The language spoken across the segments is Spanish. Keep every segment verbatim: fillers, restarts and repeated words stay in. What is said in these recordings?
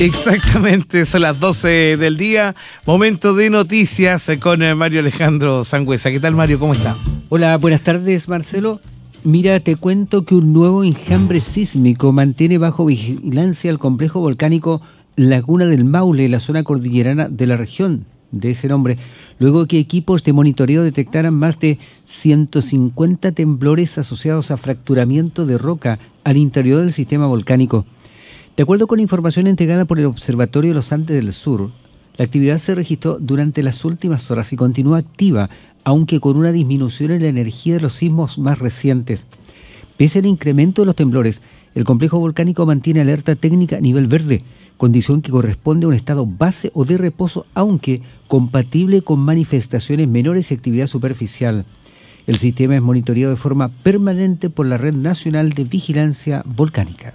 Exactamente, son las doce del día, momento de noticias con Mario Alejandro Sangüesa. ¿Qué tal, Mario? ¿Cómo está? Hola, buenas tardes, Marcelo. Mira, te cuento que un nuevo enjambre sísmico mantiene bajo vigilancia el complejo volcánico Laguna del Maule, la zona cordillerana de la región de ese nombre, luego que equipos de monitoreo detectaran más de ciento cincuenta temblores asociados a fracturamiento de roca al interior del sistema volcánico. De acuerdo con información entregada por el Observatorio de los Andes del Sur, la actividad se registró durante las últimas horas y continúa activa, aunque con una disminución en la energía de los sismos más recientes. Pese al incremento de los temblores, el complejo volcánico mantiene alerta técnica a nivel verde, condición que corresponde a un estado base o de reposo, aunque compatible con manifestaciones menores y actividad superficial. El sistema es monitoreado de forma permanente por la Red Nacional de Vigilancia Volcánica.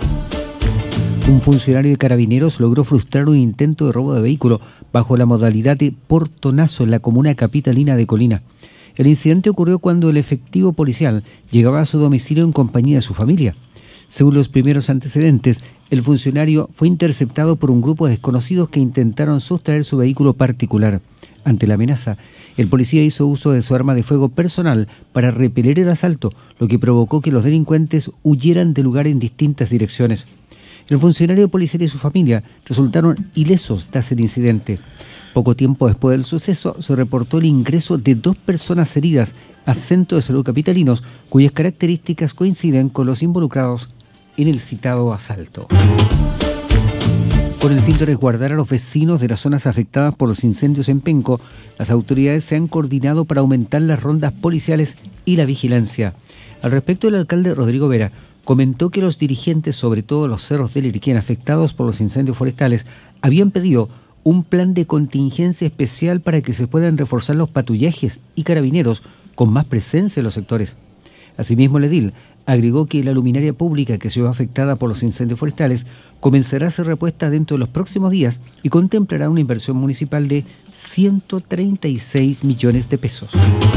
Un funcionario de Carabineros logró frustrar un intento de robo de vehículo bajo la modalidad de portonazo en la comuna capitalina de Colina. El incidente ocurrió cuando el efectivo policial llegaba a su domicilio en compañía de su familia. Según los primeros antecedentes, el funcionario fue interceptado por un grupo de desconocidos que intentaron sustraer su vehículo particular. Ante la amenaza, el policía hizo uso de su arma de fuego personal para repeler el asalto, lo que provocó que los delincuentes huyeran del lugar en distintas direcciones. El funcionario policial y su familia resultaron ilesos tras el incidente. Poco tiempo después del suceso, se reportó el ingreso de dos personas heridas a centros de salud capitalinos, cuyas características coinciden con los involucrados en el citado asalto. Con el fin de resguardar a los vecinos de las zonas afectadas por los incendios en Penco, las autoridades se han coordinado para aumentar las rondas policiales y la vigilancia. Al respecto, el alcalde Rodrigo Vera comentó que los dirigentes, sobre todo los cerros del Iriquén afectados por los incendios forestales, habían pedido un plan de contingencia especial para que se puedan reforzar los patrullajes y carabineros con más presencia en los sectores. Asimismo, el edil agregó que la luminaria pública que se ve afectada por los incendios forestales comenzará a ser repuesta dentro de los próximos días y contemplará una inversión municipal de ciento treinta y seis millones de pesos.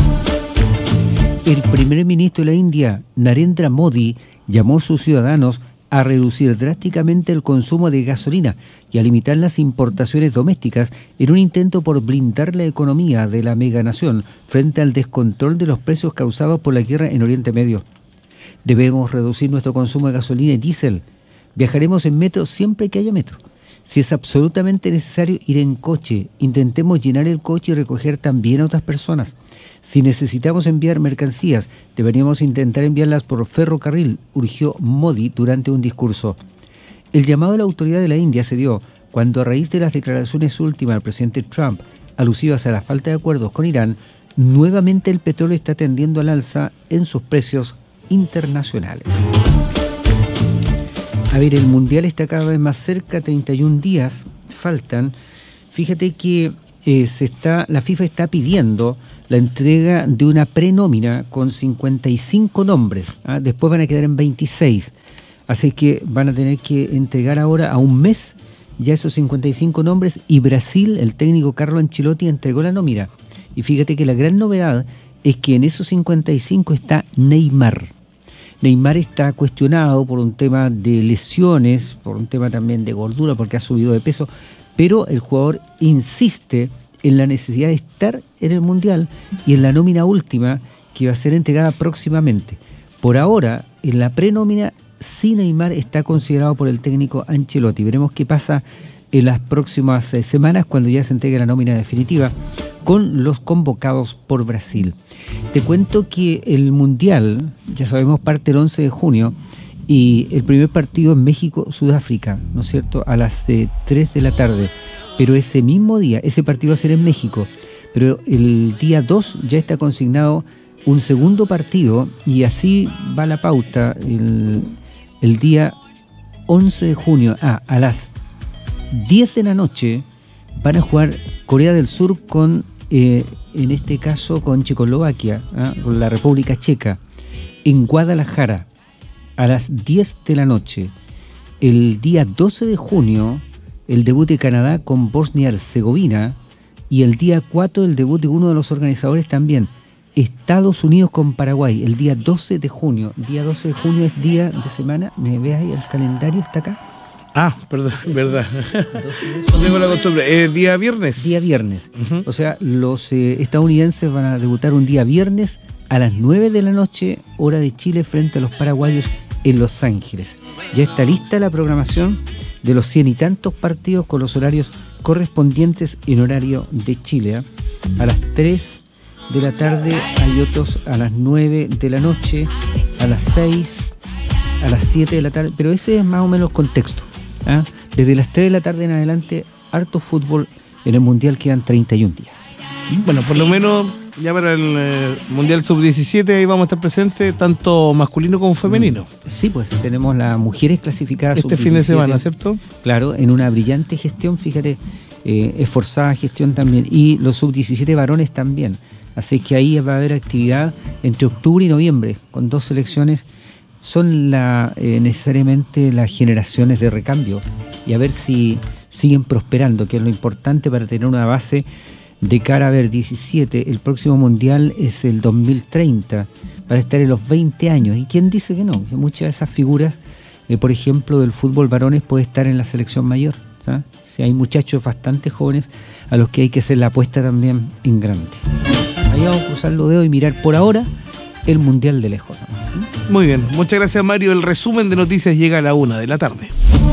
El primer ministro de la India, Narendra Modi, llamó a sus ciudadanos a reducir drásticamente el consumo de gasolina y a limitar las importaciones domésticas en un intento por blindar la economía de la meganación frente al descontrol de los precios causados por la guerra en Oriente Medio. Debemos reducir nuestro consumo de gasolina y diésel. Viajaremos en metro siempre que haya metro. Si es absolutamente necesario ir en coche, intentemos llenar el coche y recoger también a otras personas. Si necesitamos enviar mercancías, deberíamos intentar enviarlas por ferrocarril, urgió Modi durante un discurso. El llamado de la autoridad de la India se dio cuando, a raíz de las declaraciones últimas del presidente Trump alusivas a la falta de acuerdos con Irán, nuevamente el petróleo está tendiendo al alza en sus precios internacionales. A ver, el Mundial está cada vez más cerca, treinta y un días faltan. Fíjate que eh, se está, la FIFA está pidiendo la entrega de una prenómina con cincuenta y cinco nombres. ¿ah? Después van a quedar en veintiséis. Así que van a tener que entregar ahora a un mes ya esos cincuenta y cinco nombres. Y Brasil, el técnico Carlo Ancelotti, entregó la nómina. Y fíjate que la gran novedad es que en esos cincuenta y cinco está Neymar. Neymar está cuestionado por un tema de lesiones, por un tema también de gordura, porque ha subido de peso, pero el jugador insiste en la necesidad de estar en el Mundial y en la nómina última que va a ser entregada próximamente. Por ahora, en la prenómina, sí Neymar está considerado por el técnico Ancelotti. Veremos qué pasa en las próximas eh, semanas cuando ya se entregue la nómina definitiva con los convocados por Brasil. Te cuento que el Mundial, ya sabemos, parte el once de junio y el primer partido en México-Sudáfrica, ¿no es cierto?, a las eh, tres de la tarde. Pero ese mismo día, ese partido va a ser en México, pero el día dos ya está consignado un segundo partido y así va la pauta. El, el día once de junio, ah, a las diez de la noche, van a jugar Corea del Sur con, eh, en este caso, con Checoslovaquia, ¿ah? con la República Checa, en Guadalajara, a las diez de la noche. El día doce de junio, el debut de Canadá con Bosnia-Herzegovina, y el día cuatro, el debut de uno de los organizadores también, Estados Unidos con Paraguay, el día doce de junio. Día doce de junio es día de semana, me ves ahí, el calendario está acá. Ah, perdón, verdad. No tengo la costumbre. Eh, ¿Día viernes? Día viernes. Uh-huh. O sea, los eh, estadounidenses van a debutar un día viernes a las nueve de la noche, hora de Chile, frente a los paraguayos en Los Ángeles. Ya está lista la programación de los cien y tantos partidos con los horarios correspondientes en horario de Chile. ¿eh? A las tres de la tarde hay otros a las nueve de la noche, a las seis, a las siete de la tarde, pero ese es más o menos el contexto. ¿eh? Desde las tres de la tarde en adelante, harto fútbol. En el Mundial quedan treinta y un días. Bueno, por lo menos ya para el eh, Mundial sub diecisiete ahí vamos a estar presentes, tanto masculino como femenino. Sí, pues tenemos las mujeres clasificadas este fin de semana, ¿cierto? Claro, en una brillante gestión, fíjate, eh, esforzada gestión también, y los sub diecisiete varones también. Así que ahí va a haber actividad entre octubre y noviembre, con dos selecciones. Son la, eh, necesariamente las generaciones de recambio, y a ver si siguen prosperando, que es lo importante para tener una base de cara a ver diecisiete. El próximo mundial es el dos mil treinta, para estar en los veinte años. ¿Y quién dice que no? Que muchas de esas figuras, eh, por ejemplo, del fútbol varones, puede estar en la selección mayor. ¿sabes? Si hay muchachos bastante jóvenes a los que hay que hacer la apuesta también en grande. Ahí vamos a cruzar los dedos y mirar por ahora el mundial de lejos. ¿sí? Muy bien, muchas gracias, Mario. El resumen de noticias llega a la una de la tarde.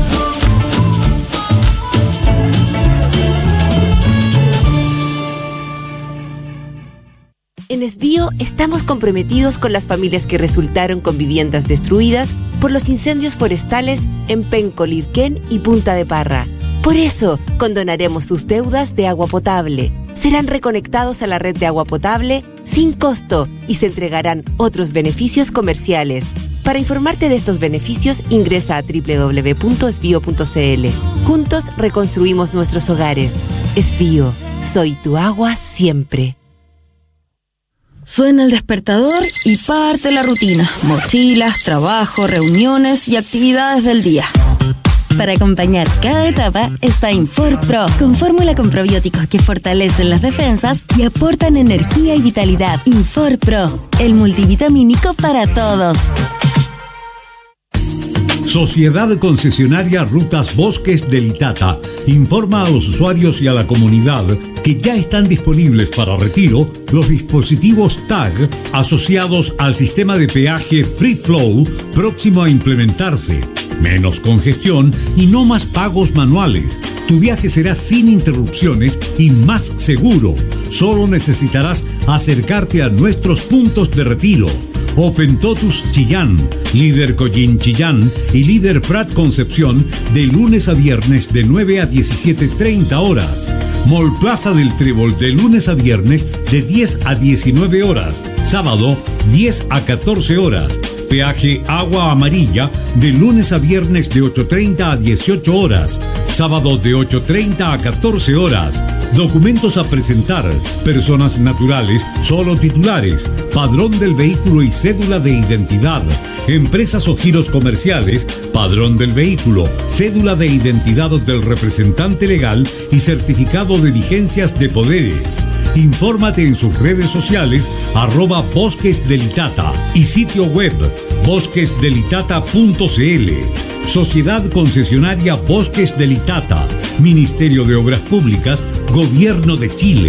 En Esbío estamos comprometidos con las familias que resultaron con viviendas destruidas por los incendios forestales en Penco, Lirquén y Punta de Parra. Por eso, condonaremos sus deudas de agua potable. Serán reconectados a la red de agua potable sin costo y se entregarán otros beneficios comerciales. Para informarte de estos beneficios, ingresa a doble u doble u doble u punto esbío punto c l. Juntos reconstruimos nuestros hogares. Esbío, soy tu agua siempre. Suena el despertador y parte la rutina. Mochilas, trabajo, reuniones y actividades del día. Para acompañar cada etapa está Infor Pro, con fórmula con probióticos que fortalecen las defensas y aportan energía y vitalidad. Infor Pro, el multivitamínico para todos. Sociedad Concesionaria Rutas Bosques del Itata informa a los usuarios y a la comunidad que ya están disponibles para retiro los dispositivos T A G asociados al sistema de peaje Free Flow próximo a implementarse. Menos congestión y no más pagos manuales. Tu viaje será sin interrupciones y más seguro. Solo necesitarás acercarte a nuestros puntos de retiro. Open Totus Chillán, Líder Collín Chillán y Líder Prat Concepción de lunes a viernes de nueve a diecisiete treinta horas. Mall Plaza del Trébol de lunes a viernes de diez a diecinueve horas. Sábado diez a catorce horas. Peaje Agua Amarilla de lunes a viernes de ocho treinta a dieciocho horas. Sábado de ocho treinta a catorce horas. Documentos a presentar. Personas naturales, solo titulares. Padrón del vehículo y cédula de identidad. Empresas o giros comerciales. Padrón del vehículo, cédula de identidad del representante legal y certificado de vigencias de poderes. Infórmate en sus redes sociales arroba Bosques del Itata y sitio web bosques del itata punto c l. Sociedad Concesionaria Bosques del Itata, Ministerio de Obras Públicas, Gobierno de Chile.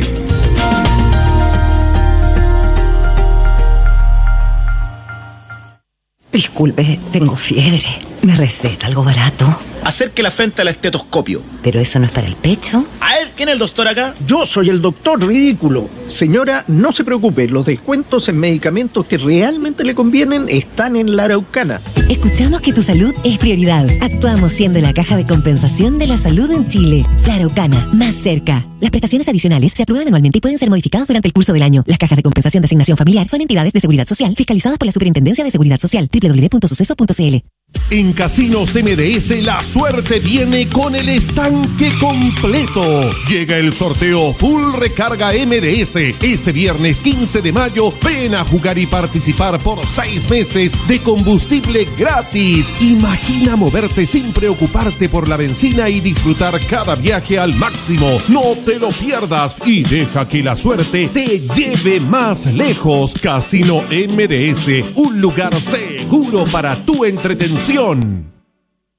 Disculpe, tengo fiebre. ¿Me receta algo barato? Acerque la frente al estetoscopio. ¿Pero eso no es para el pecho? A ver, ¿quién es el doctor acá? Yo soy el doctor ridículo. Señora, no se preocupe, los descuentos en medicamentos que realmente le convienen están en la Araucana. Escuchamos que tu salud es prioridad. Actuamos siendo la caja de compensación de la salud en Chile. La Araucana, más cerca. Las prestaciones adicionales se aprueban anualmente y pueden ser modificadas durante el curso del año. Las cajas de compensación de asignación familiar son entidades de seguridad social fiscalizadas por la Superintendencia de Seguridad Social. doble u doble u doble u punto suceso punto c l. En Casinos M D S la suerte viene con el estanque completo. Llega el sorteo Full Recarga M D S. Este viernes quince de mayo ven a jugar y participar por seis meses de combustible gratis. Imagina moverte sin preocuparte por la benzina y disfrutar cada viaje al máximo. No te lo pierdas y deja que la suerte te lleve más lejos. Casino M D S, un lugar seguro para tu entretención.